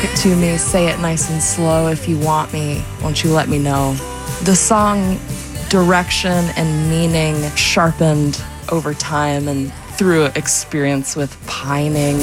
To me, say it nice and slow. If you want me, won't you let me know? The song direction and meaning sharpened over time and through experience with pining.